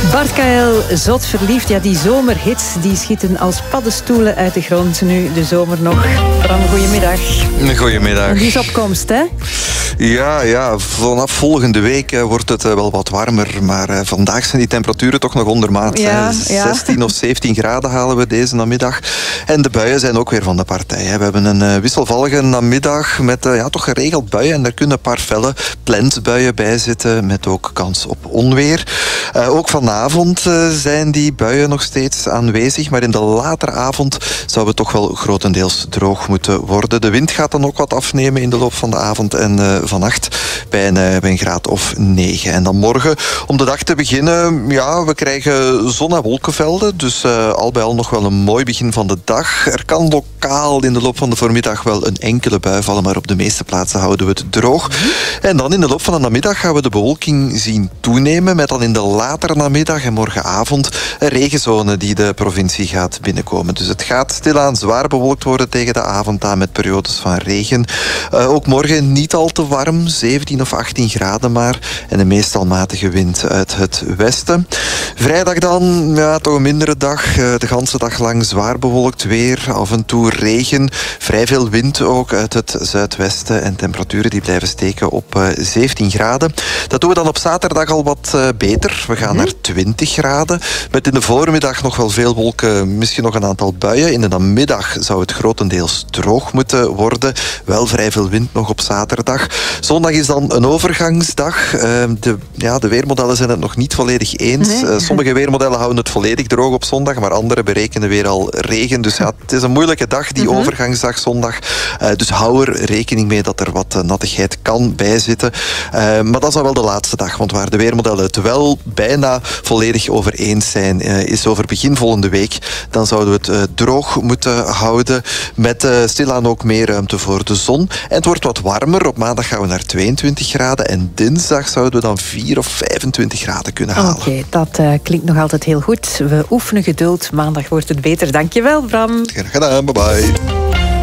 Bart KL, Zot verliefd. Ja, die zomerhits die schieten als paddenstoelen uit de grond. Nu de zomer nog. Bram, goedemiddag. Goedemiddag. Die is op komst, hè? Ja, vanaf volgende week wordt het wel wat warmer. Maar vandaag zijn die temperaturen toch nog ondermaat. Ja. 16 of 17 graden halen we deze namiddag. En de buien zijn ook weer van de partij. We hebben een wisselvallige namiddag met toch geregeld buien. En daar kunnen een paar felle plantbuien bij zitten met ook kans op onweer. Ook vanavond zijn die buien nog steeds aanwezig. Maar in de latere avond zou het toch wel grotendeels droog moeten worden. De wind gaat dan ook wat afnemen in de loop van de avond en vannacht bij een graad of 9. En dan morgen, om de dag te beginnen, we krijgen zon- en wolkenvelden. Dus al bij al nog wel een mooi begin van de dag. Er kan lokaal in de loop van de voormiddag wel een enkele bui vallen, maar op de meeste plaatsen houden we het droog. En dan in de loop van de namiddag gaan we de bewolking zien toenemen, met dan in de latere namiddag en morgenavond een regenzone die de provincie gaat binnenkomen. Dus het gaat stilaan zwaar bewolkt worden tegen de avond aan met periodes van regen. Ook morgen niet al te warm, 17 of 18 graden maar. En een meestal matige wind uit het westen. Vrijdag dan, toch een mindere dag. De ganse dag lang zwaar bewolkt weer. Af en toe regen. Vrij veel wind ook uit het zuidwesten. En temperaturen die blijven steken op 17 graden. Dat doen we dan op zaterdag al wat beter. We gaan naar 20 graden. Met in de voormiddag nog wel veel wolken. Misschien nog een aantal buien. In de namiddag zou het grotendeels droog moeten worden. Wel vrij veel wind nog op zaterdag. Zondag is dan een overgangsdag. De weermodellen zijn het nog niet volledig eens. Nee. Sommige weermodellen houden het volledig droog op zondag, maar andere berekenen weer al regen. Dus het is een moeilijke dag, die overgangsdag zondag. Dus hou er rekening mee dat er wat nattigheid kan bijzitten. Maar dat is wel de laatste dag, want waar de weermodellen het wel bijna volledig over eens zijn, is over begin volgende week. Dan zouden we het droog moeten houden, met stilaan ook meer ruimte voor de zon. En het wordt wat warmer. Op maandag gaan we naar 22 graden en dinsdag zouden we dan 4 of 25 graden kunnen halen. Oké, dat klinkt nog altijd heel goed. We oefenen geduld. Maandag wordt het beter. Dankjewel, Bram. Graag gedaan, bye bye.